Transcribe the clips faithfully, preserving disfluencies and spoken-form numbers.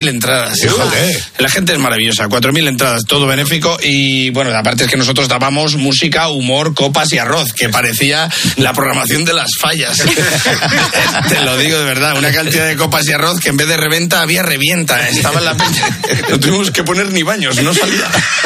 entradas. Fíjate. La gente es maravillosa, cuatro mil entradas, todo benéfico. Y bueno, aparte es que nosotros dábamos música, humor, copas y arroz, que parecía la programación de las fallas. Te lo digo de verdad, una cantidad de copas y arroz que en vez de reventa había revienta. Estaba en la peña. No tuvimos que poner ni baños, no salía.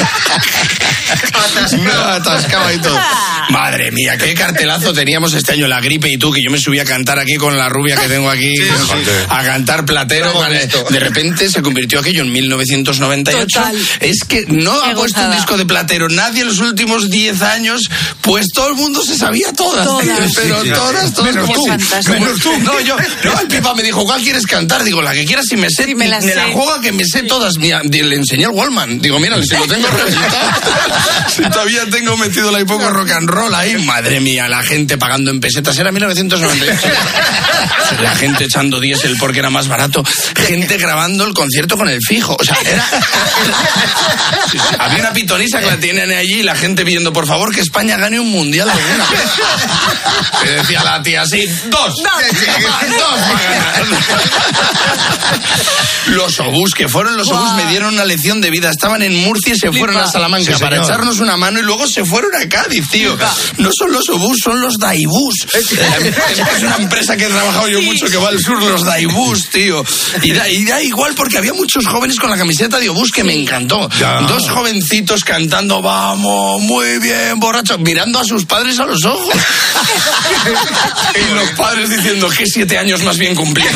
No, atascaba y todo. Madre mía, qué cartelazo teníamos este año, La Gripe y tú, que yo me subí a cantar aquí con la rubia que tengo aquí, sí, sí. a cantar Platero. Vale. De repente se convirtió aquello en mil novecientos noventa y ocho. Total. Es que no qué ha puesto gozada. Un disco de Platero nadie en los últimos diez años, pues todo el mundo se sabía todas. Todas. Pero sí, todas, todas. Menos tú. Menos tú. No, yo, no, el Pipa me dijo, ¿cuál quieres cantar? Digo, la que quieras, si me sé, sí, me, la, me la juega que me sé sí. todas. Mira, le enseñé el Wallman. Digo, mira, si lo tengo reventado. Si todavía tengo metido la poco rock and roll ahí, madre mía, la gente pagando en pesetas, era mil novecientos noventa y ocho. La gente echando diésel porque era más barato, gente grabando el concierto con el fijo, o sea, era... Sí, sí. Había una pitonisa que la tienen allí y la gente pidiendo, por favor, que España gane un mundial alguna vez. Que decía la tía así, dos, dos, dos para ganar. Los obús, que fueron los obús, me dieron una lección de vida, estaban en Murcia y se fueron a Salamanca sí, para echarnos una mano y luego se fueron a Cádiz, tío. No son los obús, son los Daibús. Es una empresa que he trabajado yo mucho que va al sur, los Daibús, tío. Y da, y da igual porque había muchos jóvenes con la camiseta de obús que me encantó. Ya. Dos jovencitos cantando, vamos, muy bien, borrachos, mirando a sus padres a los ojos. Y los padres diciendo, ¿qué siete años más bien cumplidos?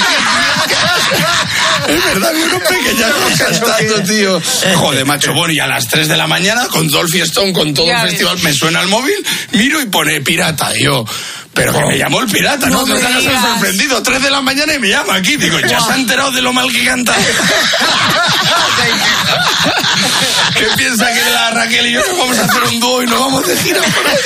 Es verdad, vi unos pequeños cantando, tío. Joder, macho, bueno, y a las tres de la mañana, con todo el fiestón, con todo ya el festival, ves. Me suena el móvil, miro y pone pirata, y yo... Pero que me llamó el pirata, ¿no? No te hagas el sorprendido. Tres de la mañana y me llama aquí. Digo, ¿ya se ha enterado de lo mal que canta? ¿Qué piensa que la Raquel y yo nos vamos a hacer un dúo y nos vamos de gira por ahí?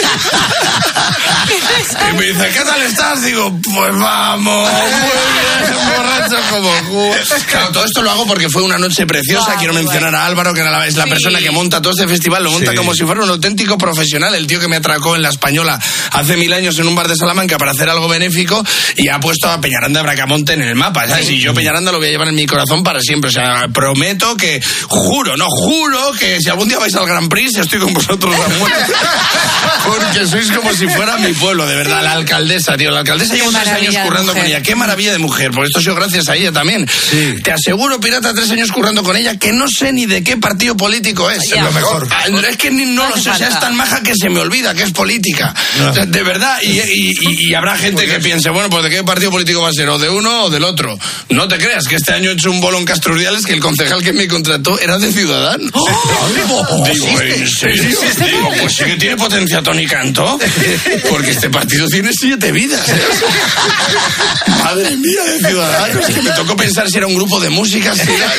Y me dice, ¿qué tal estás? Digo, pues vamos, muy bien, borracho como jugo. Claro, todo esto lo hago porque fue una noche preciosa. Wow, Quiero mencionar bueno. a Álvaro, que es la sí. persona que monta todo este festival. Lo monta sí. como si fuera un auténtico profesional. El tío que me atracó en La Española hace mil años en un bar de Salamanca para hacer algo benéfico y ha puesto a Peñaranda de Bracamonte en el mapa, ¿sabes? Y yo Peñaranda lo voy a llevar en mi corazón para siempre. O sea, prometo que, juro, no, juro que si algún día vais al Grand Prix estoy con vosotros a muerte. Porque sois como si fuera mi pueblo, de verdad. La alcaldesa, tío, la alcaldesa lleva tres años currando con ella. Qué maravilla de mujer, porque esto ha sido gracias a ella también. Sí. Te aseguro, pirata, tres años currando con ella, que no sé ni de qué partido político es. Es lo mejor. Es que ni, no, no lo sé, o sea, es tan maja que se me olvida que es política. No. O sea, de verdad, y, y, y, y habrá gente que piense, bueno, pues de qué partido político va a ser, o de uno o del otro. No te creas que este año he hecho un bolo en Castrurdiales que el concejal que me contrató era de Ciudadanos. Oh, Digo, ¿en serio? Digo, pues sí que tiene potencia Tony Cantó, porque este partido tiene siete vidas. ¿eh? Madre mía, de Ciudadanos, que me tocó pensar si era un grupo de música. Si era...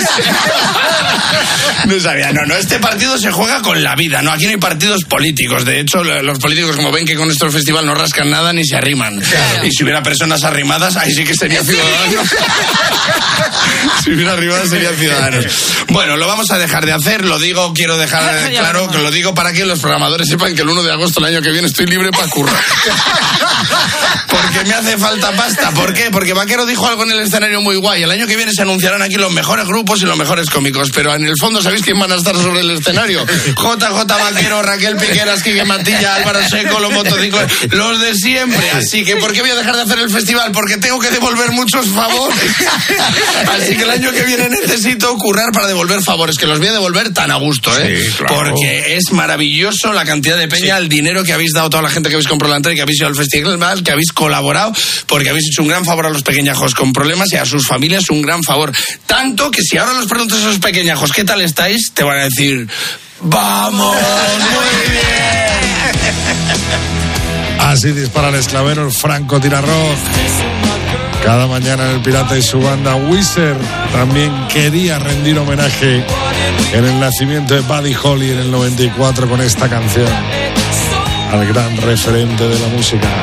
No sabía, no, no, este partido se juega con la vida, no, aquí no hay partidos políticos. De hecho, los políticos, como ven que con nuestro festival no rascan nada ni se arriman. Claro. Y si hubiera personas arrimadas, ahí sí que sería Ciudadanos. Si hubiera arrimadas sería Ciudadanos. Bueno, lo vamos a dejar de hacer, lo digo, quiero dejar claro que lo digo para que los programadores sepan que el uno de agosto del año que viene estoy libre para currar. Porque me hace falta pasta. ¿Por qué? Porque Vaquero dijo algo en el escenario muy guay. El año que viene se anunciarán aquí los mejores grupos y los mejores cómicos, pero en el fondo, ¿sabéis quién van a estar sobre el escenario? J J Vaquero, Raquel Piqueras, Quique Matilla, Álvaro Seco, los motociclos, los de siempre. Así que, ¿por qué voy a dejar de hacer el festival? Porque tengo que devolver muchos favores. Así que el año que viene necesito currar para devolver favores, que los voy a devolver tan a gusto, ¿eh? Sí, claro. Porque es maravilloso la cantidad de peña, sí. el dinero que habéis dado a toda la gente que habéis comprado la entrada, que habéis ido al festival, que habéis colaborado, porque habéis hecho un gran favor a los pequeñajos con problemas y a sus familias un gran favor. Tanto que si ahora los preguntas a esos pequeñajos ¿qué tal estáis? Te van a decir ¡vamos! ¡Muy bien! Así dispara el esclavero, el Franco Tirarroz. Cada mañana en El Pirata y su banda Wizard también quería rendir homenaje en el nacimiento de Buddy Holly en el noventa y cuatro con esta canción al gran referente de la música.